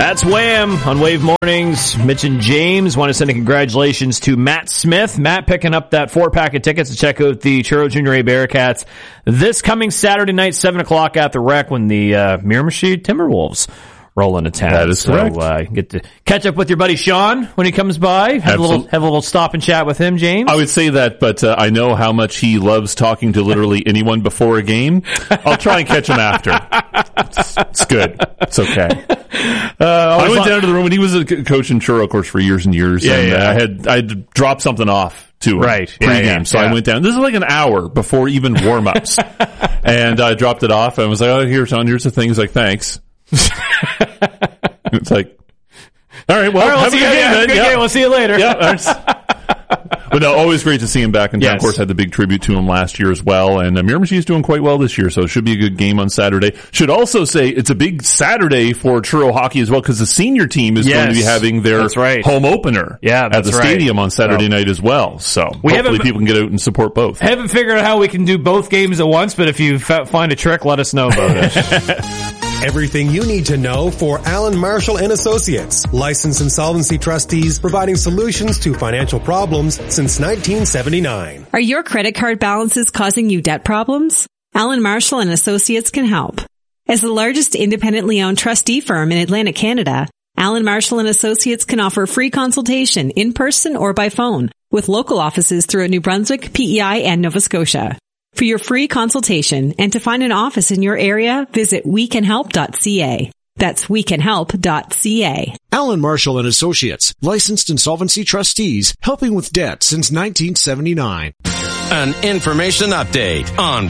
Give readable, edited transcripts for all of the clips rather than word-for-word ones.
That's Wham on Wave Mornings. Mitch and James want to send a congratulations to Matt Smith. Matt picking up that 4-pack of tickets to check out the Churro Junior A Bearcats this coming Saturday night, 7 o'clock at the Rec when the Miramichi Timberwolves roll into town. That is correct. So get to catch up with your buddy Sean when he comes by. Have a little stop and chat with him, James. I would say that, but I know how much he loves talking to literally anyone before a game. I'll try and catch him after. It's good. It's okay. I went down to the room and he was a coach in Churro, of course, for years and years. I had dropped something off to him pregame. So I went down. This is like an hour before even warm-ups. And I dropped it off and I was like, oh, here, Sean, here's the thing. He's like, thanks. It's like, all right, well, have a good game then. We'll see you later. But no, always great to see him back in town. Of course, had the big tribute to him last year as well. And Miramichi is doing quite well this year, so it should be a good game on Saturday. Should also say it's a big Saturday for Churro hockey as well, because the senior team is going to be having their home opener at the stadium on Saturday night as well. So hopefully people can get out and support both. I haven't figured out how we can do both games at once, but if you find a trick, let us know about it. Everything you need to know for Alan Marshall and Associates, licensed insolvency trustees providing solutions to financial problems since 1979. Are your credit card balances causing you debt problems? Alan Marshall and Associates can help. As the largest independently owned trustee firm in Atlantic Canada, Alan Marshall and Associates can offer free consultation in person or by phone with local offices throughout New Brunswick, PEI, and Nova Scotia. For your free consultation and to find an office in your area, visit wecanhelp.ca. That's wecanhelp.ca. Alan Marshall and Associates, licensed insolvency trustees, helping with debt since 1979. An information update on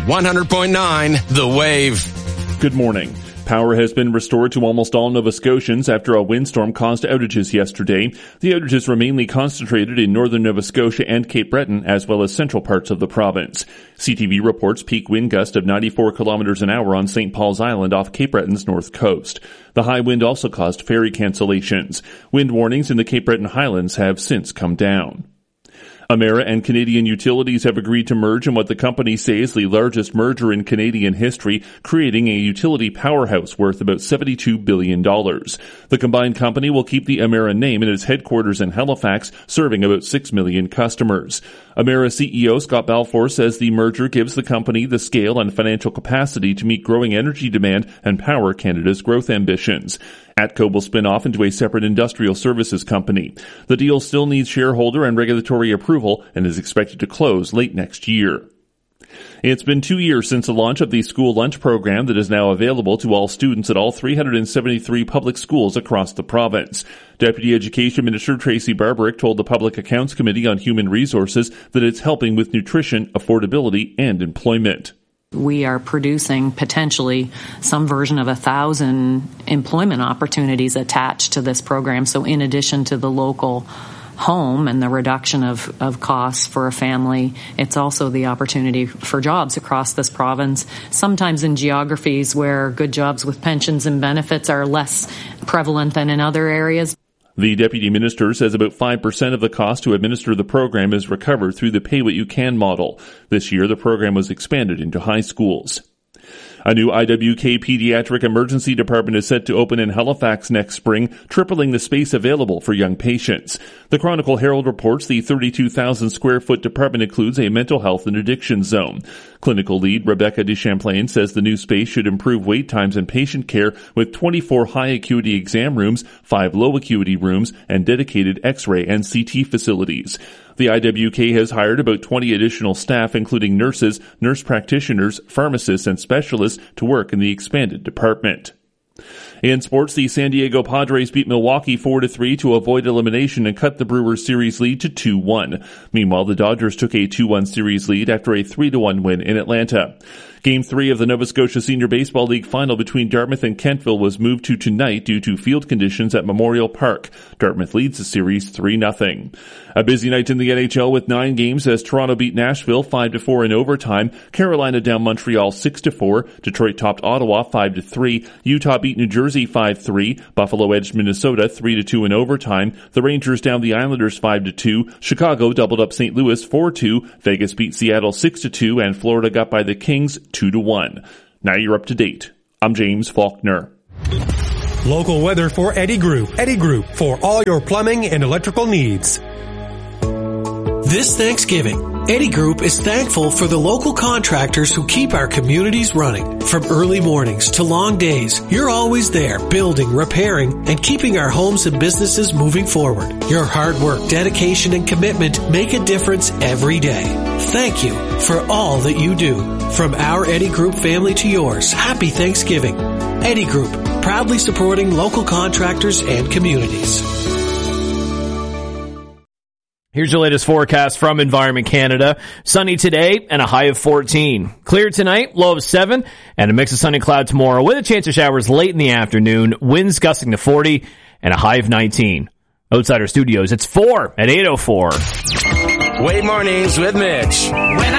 100.9 The Wave. Good morning. Power has been restored to almost all Nova Scotians after a windstorm caused outages yesterday. The outages were mainly concentrated in northern Nova Scotia and Cape Breton, as well as central parts of the province. CTV reports peak wind gust of 94 kilometers an hour on St. Paul's Island off Cape Breton's north coast. The high wind also caused ferry cancellations. Wind warnings in the Cape Breton Highlands have since come down. Emera and Canadian Utilities have agreed to merge in what the company says is the largest merger in Canadian history, creating a utility powerhouse worth about $72 billion. The combined company will keep the Emera name in its headquarters in Halifax, serving about 6 million customers. Emera CEO Scott Balfour says the merger gives the company the scale and financial capacity to meet growing energy demand and power Canada's growth ambitions. ATCO will spin off into a separate industrial services company. The deal still needs shareholder and regulatory approval and is expected to close late next year. It's been 2 years since the launch of the school lunch program that is now available to all students at all 373 public schools across the province. Deputy Education Minister Tracy Barbarick told the Public Accounts Committee on Human Resources that it's helping with nutrition, affordability, and employment. We are producing potentially some version of 1,000 employment opportunities attached to this program. So in addition to the local home and the reduction of costs for a family, it's also the opportunity for jobs across this province, sometimes in geographies where good jobs with pensions and benefits are less prevalent than in other areas. The Deputy Minister says about 5% of the cost to administer the program is recovered through the Pay What You Can model. This year, the program was expanded into high schools. A new IWK Pediatric Emergency Department is set to open in Halifax next spring, tripling the space available for young patients. The Chronicle Herald reports the 32,000 square foot department includes a mental health and addiction zone. Clinical lead Rebecca DeChamplain says the new space should improve wait times and patient care with 24 high acuity exam rooms, 5 low acuity rooms, and dedicated X-ray and CT facilities. The IWK has hired about 20 additional staff, including nurses, nurse practitioners, pharmacists, and specialists to work in the expanded department. In sports, the San Diego Padres beat Milwaukee 4-3 to avoid elimination and cut the Brewers series lead to 2-1. Meanwhile, the Dodgers took a 2-1 series lead after a 3-1 win in Atlanta. Game 3 of the Nova Scotia Senior Baseball League final between Dartmouth and Kentville was moved to tonight due to field conditions at Memorial Park. Dartmouth leads the series 3-0. A busy night in the NHL with 9 games as Toronto beat Nashville 5-4 in overtime. Carolina down Montreal 6-4. Detroit topped Ottawa 5-3. Utah beat New Jersey 5-3. Buffalo edged Minnesota 3-2 in overtime. The Rangers down the Islanders 5-2. Chicago doubled up St. Louis 4-2. Vegas beat Seattle 6-2, and Florida got by the Kings 2-1. Now you're up to date. I'm James Faulkner. Local weather for Eddy Group. Eddy Group, for all your plumbing and electrical needs. This Thanksgiving, Eddy Group is thankful for the local contractors who keep our communities running. From early mornings to long days, you're always there building, repairing, and keeping our homes and businesses moving forward. Your hard work, dedication, and commitment make a difference every day. Thank you for all that you do. From our Eddy Group family to yours, happy Thanksgiving. Eddy Group, proudly supporting local contractors and communities. Here's your latest forecast from Environment Canada. Sunny today and a high of 14. Clear tonight, low of 7, and a mix of sun and cloud tomorrow with a chance of showers late in the afternoon, winds gusting to 40, and a high of 19. Outside our studios, it's 4 at 8:04. Wave Mornings with Mitch.